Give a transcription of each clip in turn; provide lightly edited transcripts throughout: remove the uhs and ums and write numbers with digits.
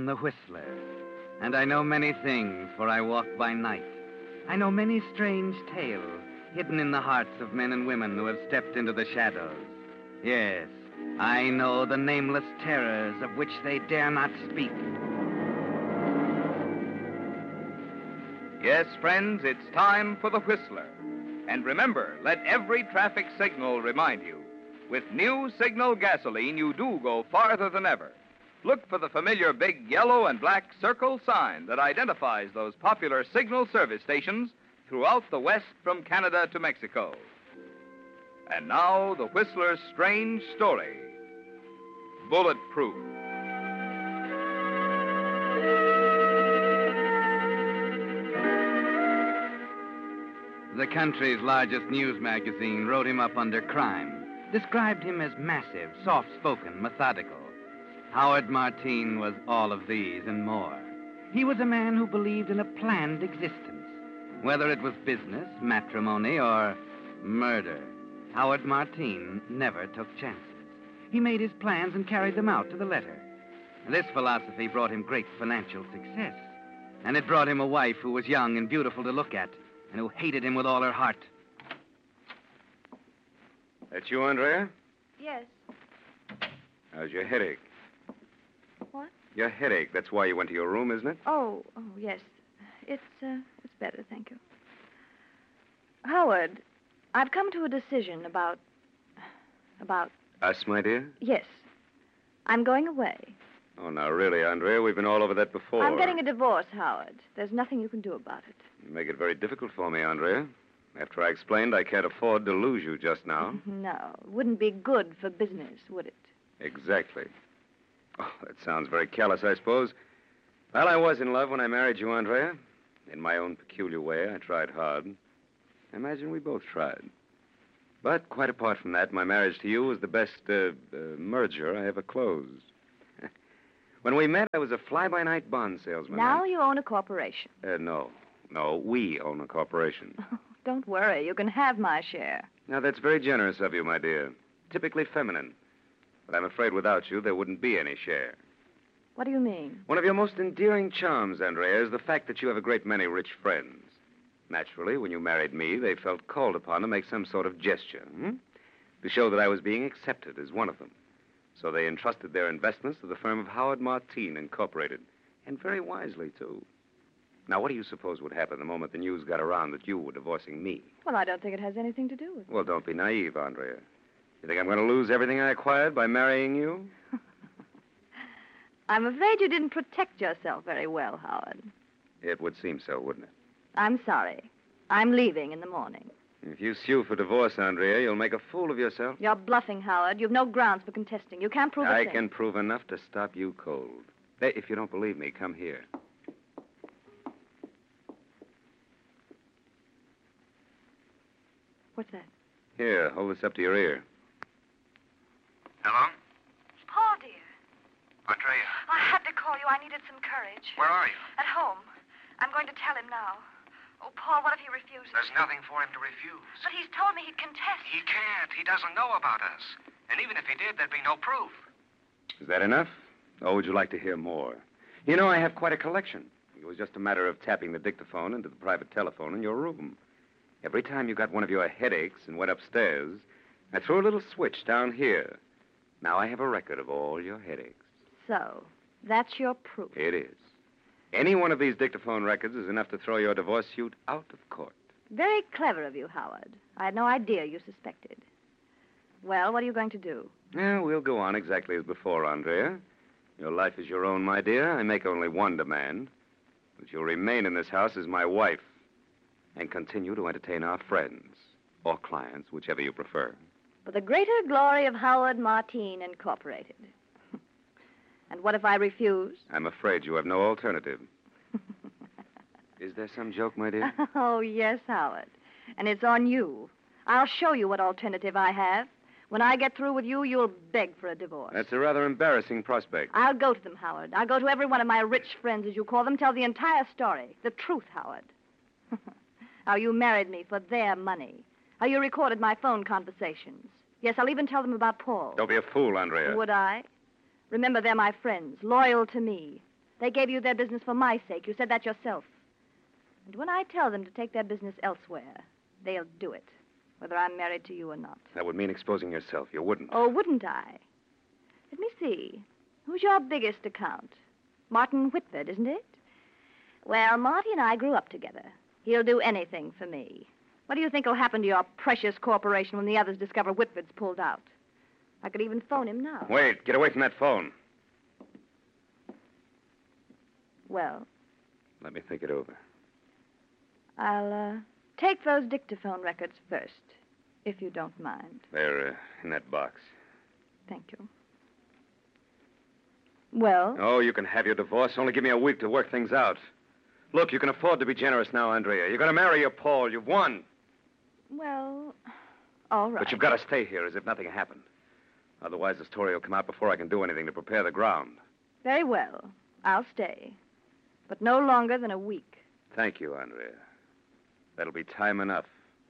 the Whistler, and I know many things, for I walk by night. I know many strange tales hidden in the hearts of men and women who have stepped into the shadows. Yes, I know the nameless terrors of which they dare not speak. Yes, friends, it's time for the Whistler. And remember, let every traffic signal remind you. With new Signal gasoline, you do go farther than ever. Look for the familiar big yellow and black circle sign that identifies those popular Signal service stations throughout the West from Canada to Mexico. And now, the Whistler's strange story. Bulletproof. The country's largest news magazine wrote him up under crime, described him as massive, soft-spoken, methodical. Howard Martine was all of these and more. He was a man who believed in a planned existence. Whether it was business, matrimony, or murder, Howard Martine never took chances. He made his plans and carried them out to the letter. This philosophy brought him great financial success, and it brought him a wife who was young and beautiful to look at, and who hated him with all her heart. That you, Andrea? Yes. How's your headache? What? Your headache. That's why you went to your room, isn't it? Oh, yes. It's better, thank you. Howard, I've come to a decision about... Us, my dear? Yes. I'm going away. Oh, now, really, Andrea, we've been all over that before. I'm getting a divorce, Howard. There's nothing you can do about it. You make it very difficult for me, Andrea. After I explained I can't afford to lose you just now. No, it wouldn't be good for business, would it? Exactly. Oh, that sounds very callous, I suppose. Well, I was in love when I married you, Andrea. In my own peculiar way, I tried hard. I imagine we both tried. But quite apart from that, my marriage to you was the best merger I ever closed. When we met, I was a fly-by-night bond salesman. Now you own a corporation. No, we own a corporation. Don't worry, you can have my share. Now, that's very generous of you, my dear. Typically feminine. But I'm afraid without you, there wouldn't be any share. What do you mean? One of your most endearing charms, Andrea, is the fact that you have a great many rich friends. Naturally, when you married me, they felt called upon to make some sort of gesture, to show that I was being accepted as one of them. So they entrusted their investments to the firm of Howard Martine Incorporated. And very wisely, too. Now, what do you suppose would happen the moment the news got around that you were divorcing me? Well, I don't think it has anything to do with it. Well, don't be naive, Andrea. You think I'm going to lose everything I acquired by marrying you? I'm afraid you didn't protect yourself very well, Howard. It would seem so, wouldn't it? I'm sorry. I'm leaving in the morning. If you sue for divorce, Andrea, you'll make a fool of yourself. You're bluffing, Howard. You've no grounds for contesting. You can't prove a thing. I can prove enough to stop you cold. Hey, if you don't believe me, come here. What's that? Here, hold this up to your ear. Hello? Paul, dear. Andrea, I had to call you. I needed some courage. where are you? At home. I'm going to tell him now. Oh, Paul, what if he refuses? There's nothing for him to refuse. But he's told me he'd contest. He can't. He doesn't know about us. And even if he did, there'd be no proof. Is that enough? Or would you like to hear more? You know, I have quite a collection. It was just a matter of tapping the dictaphone into the private telephone in your room. Every time you got one of your headaches and went upstairs, I threw a little switch down here. Now I have a record of all your headaches. So, that's your proof. It is. Any one of these dictaphone records is enough to throw your divorce suit out of court. Very clever of you, Howard. I had no idea you suspected. Well, what are you going to do? Yeah, we'll go on exactly as before, Andrea. Your life is your own, my dear. I make only one demand. That you'll remain in this house as my wife and continue to entertain our friends or clients, whichever you prefer. For the greater glory of Howard Martine Incorporated. And what if I refuse? I'm afraid you have no alternative. Is there some joke, my dear? Oh, yes, Howard. And it's on you. I'll show you what alternative I have. When I get through with you, you'll beg for a divorce. That's a rather embarrassing prospect. I'll go to them, Howard. I'll go to every one of my rich friends, as you call them, tell the entire story. The truth, Howard. How you married me for their money. How you recorded my phone conversations. Yes, I'll even tell them about Paul. Don't be a fool, Andrea. Would I? Remember, they're my friends, loyal to me. They gave you their business for my sake. You said that yourself. And when I tell them to take their business elsewhere, they'll do it, whether I'm married to you or not. That would mean exposing yourself. You wouldn't. Oh, wouldn't I? Let me see. Who's your biggest account? Martin Whitford, isn't it? Well, Marty and I grew up together. He'll do anything for me. What do you think will happen to your precious corporation when the others discover Whitford's pulled out? I could even phone him now. Wait, get away from that phone. Well, Let me think it over. I'll take those dictaphone records first, if you don't mind. They're in that box. Thank you. Well? Oh, you can have your divorce. Only give me a week to work things out. Look, you can afford to be generous now, Andrea. You're going to marry your Paul. You've won. Well, all right. But you've got to stay here as if nothing happened. Otherwise, the story will come out before I can do anything to prepare the ground. Very well. I'll stay. But no longer than a week. Thank you, Andrea. That'll be time enough.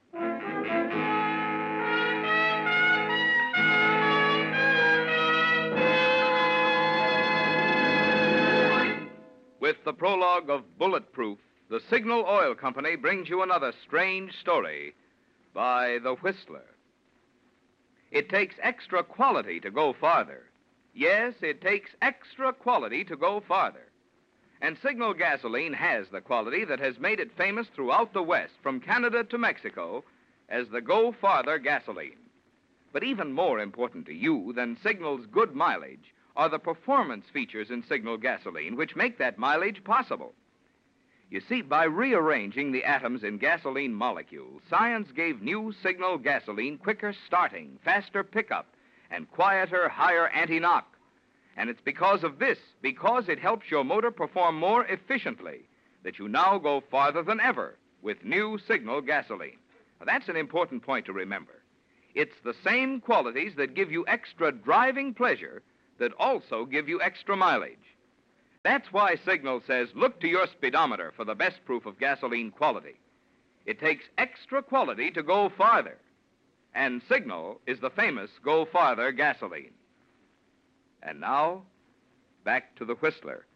With the prologue of Bulletproof, the Signal Oil Company brings you another strange story by The Whistler. It takes extra quality to go farther. Yes, it takes extra quality to go farther. And Signal gasoline has the quality that has made it famous throughout the West, from Canada to Mexico, as the Go Farther gasoline. But even more important to you than Signal's good mileage are the performance features in Signal gasoline which make that mileage possible. You see, by rearranging the atoms in gasoline molecules, science gave new Signal gasoline quicker starting, faster pickup, and quieter, higher anti-knock. And it's because of this, because it helps your motor perform more efficiently, that you now go farther than ever with new Signal gasoline. Now, that's an important point to remember. It's the same qualities that give you extra driving pleasure that also give you extra mileage. That's why Signal says, look to your speedometer for the best proof of gasoline quality. It takes extra quality to go farther. And Signal is the famous Go Farther gasoline. And now, back to the Whistler.